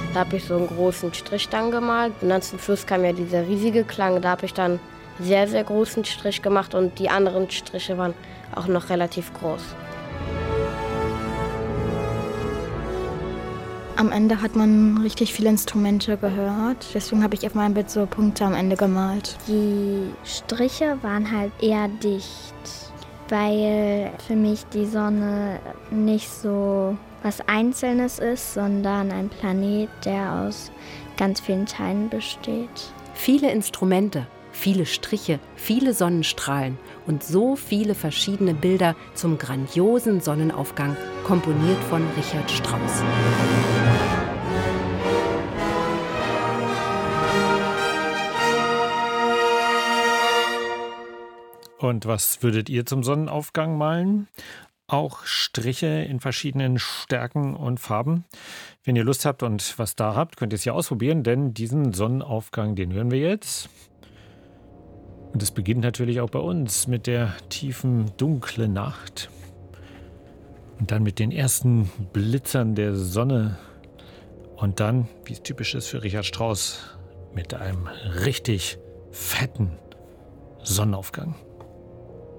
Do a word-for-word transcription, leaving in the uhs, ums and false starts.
Da habe ich so einen großen Strich dann gemalt. Und dann zum Schluss kam ja dieser riesige Klang. Da habe ich dann sehr, sehr großen Strich gemacht und die anderen Striche waren auch noch relativ groß. Am Ende hat man richtig viele Instrumente gehört. Deswegen habe ich auf meinem Bild so Punkte am Ende gemalt. Die Striche waren halt eher dicht, weil für mich die Sonne nicht so was Einzelnes ist, sondern ein Planet, der aus ganz vielen Teilen besteht. Viele Instrumente, viele Striche, viele Sonnenstrahlen und so viele verschiedene Bilder zum grandiosen Sonnenaufgang, komponiert von Richard Strauss. Und was würdet ihr zum Sonnenaufgang malen? Auch Striche in verschiedenen Stärken und Farben. Wenn ihr Lust habt und was da habt, könnt ihr es ja ausprobieren, denn diesen Sonnenaufgang, den hören wir jetzt. Und es beginnt natürlich auch bei uns mit der tiefen, dunklen Nacht. Und dann mit den ersten Blitzern der Sonne. Und dann, wie es typisch ist für Richard Strauss, mit einem richtig fetten Sonnenaufgang.